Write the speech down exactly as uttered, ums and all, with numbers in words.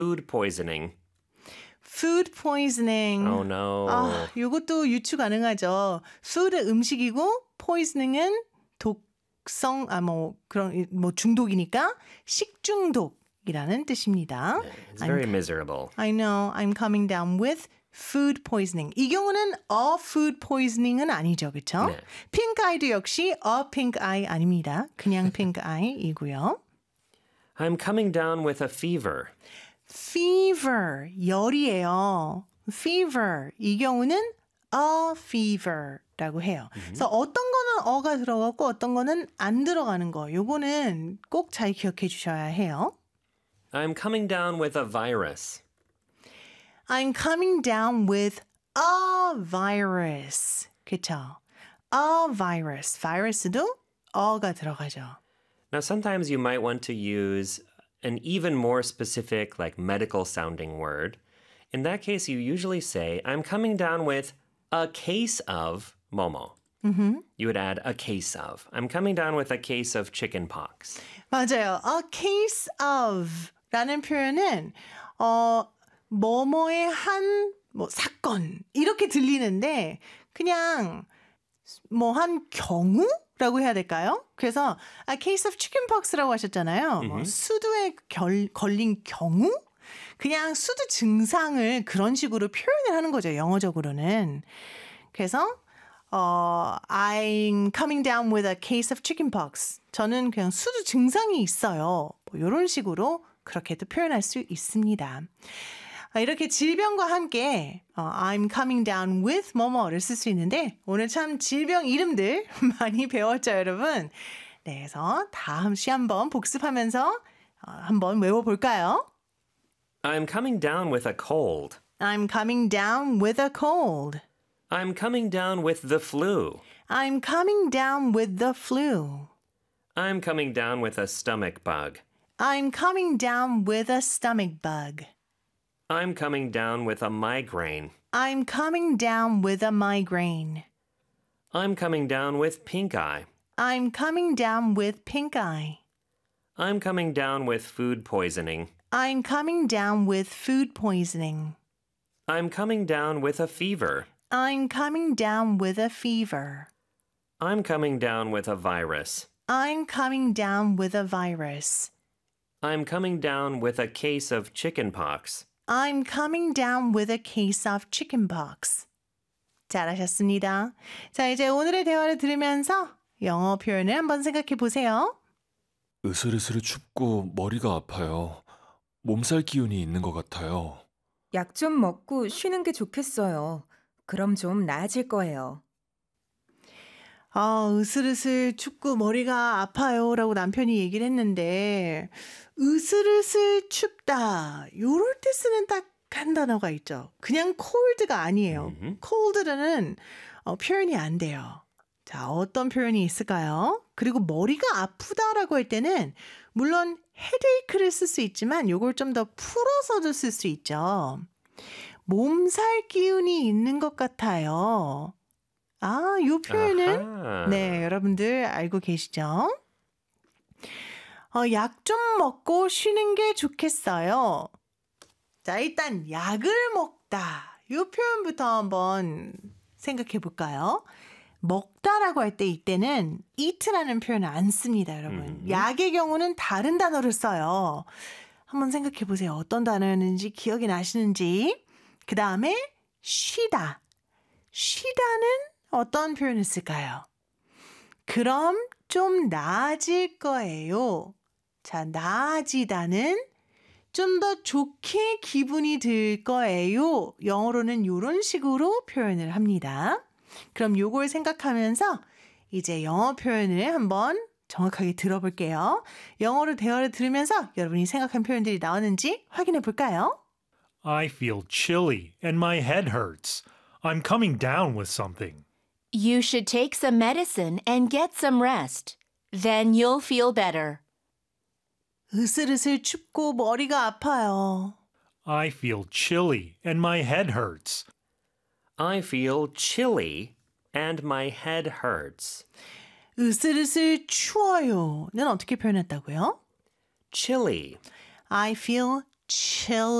Food poisoning. Food poisoning. Oh no. 아, 이것도 유추 가능하죠. Food은 음식이고 poisoning은 독성, 아, 뭐, 그런, 뭐, 중독이니까 식중독이라는 뜻입니다. It's very miserable. I know. I'm coming down with food poisoning. 이 경우는 a food poisoning은 아니죠. 그렇죠? 네. pink eye도 역시 a pink eye 아닙니다. 그냥 pink eye이고요. I'm coming down with a fever. fever, 열이에요. fever, 이 경우는 a fever라고 해요. Mm-hmm. 그래서 어떤 거는 어가 들어가고 어떤 거는 안 들어가는 거. 요거는 꼭 잘 기억해 주셔야 해요. I'm coming down with a virus. I'm coming down with a virus. 그쵸? a virus. virus도 어가 들어가죠. Now, sometimes you might want to use an even more specific, like medical sounding word. In that case, you usually say, I'm coming down with a case of Momo. Mm-hmm. You would add a case of. I'm coming down with a case of chicken pox. 맞아요. A case of 라는 표현은 어, 뭐뭐의 한 뭐 사건 이렇게 들리는데 그냥 뭐 한 경우? 라고 해야 될까요? 그래서 a case of chickenpox라고 하셨잖아요. Mm-hmm. 뭐 수두에 결, 걸린 경우? 그냥 수두 증상을 그런 식으로 표현을 하는 거죠. 영어적으로는. 그래서 어, I'm coming down with a case of chickenpox. 저는 그냥 수두 증상이 있어요. 뭐 이런 식으로 그렇게도 표현할 수 있습니다. 이렇게 질병과 함께 어, I'm coming down with 뭐뭐를 쓸 수 있는데 오늘 참 질병 이름들 많이 배웠죠, 여러분? 네, 그래서 다음시 한번 복습하면서 어, 한번 외워볼까요? I'm coming down with a cold. I'm coming down with a cold. I'm coming down with the flu. I'm coming down with the flu. I'm coming down with a stomach bug. I'm coming down with a stomach bug. I'm coming down with a migraine. I'm coming down with a migraine. I'm coming down with pink eye. I'm coming down with pink eye. I'm coming down with food poisoning. I'm coming down with food poisoning. I'm coming down with a fever. I'm coming down with a fever. I'm coming down with a virus. I'm coming down with a virus. I'm coming down with a case of chickenpox. I'm coming down with a case of chickenpox. 잘하셨습니다. 자, 이제 오늘의 대화를 들으면서 영어 표현을 한번 생각해 보세요. 으슬으슬 춥고 머리가 아파요. 몸살 기운이 있는 것 같아요. 약 좀 먹고 쉬는 게 좋겠어요. 그럼 좀 나아질 거예요. 아, 으슬으슬 춥고 머리가 아파요 라고 남편이 얘기를 했는데 으슬으슬 춥다 요럴 때 쓰는 딱 한 단어가 있죠. 그냥 cold가 아니에요. Mm-hmm. cold는 어, 표현이 안 돼요. 자, 어떤 표현이 있을까요? 그리고 머리가 아프다라고 할 때는 물론 headache를 쓸 수 있지만 요걸 좀 더 풀어서도 쓸 수 있죠. 몸살 기운이 있는 것 같아요. 아, 이 표현을 아하. 네, 여러분들 알고 계시죠? 어, 약 좀 먹고 쉬는 게 좋겠어요. 자, 일단 약을 먹다. 이 표현부터 한번 생각해 볼까요? 먹다라고 할 때 이때는 eat라는 표현을 안 씁니다, 여러분. 음. 약의 경우는 다른 단어를 써요. 한번 생각해 보세요. 어떤 단어였는지 기억이 나시는지. 그 다음에 쉬다. 쉬다는 어떤 표현을 쓸까요? 그럼 좀 나아질 거예요. 자, 나아지다는 좀 더 좋게 기분이 들 거예요. 영어로는 이런 식으로 표현을 합니다. 그럼 요걸 생각하면서 이제 영어 표현을 한번 정확하게 들어볼게요. 영어로 대화를 들으면서 여러분이 생각한 표현들이 나오는지 확인해 볼까요? I feel chilly and my head hurts. I'm coming down with something. You should take some medicine and get some rest. Then you'll feel better. 으슬으슬 춥고 머리가 아파요. I feel chilly and my head hurts. I feel chilly and my head hurts. 으슬으슬 추워요는 어떻게 표현했다고요? Chilly. I feel chilly.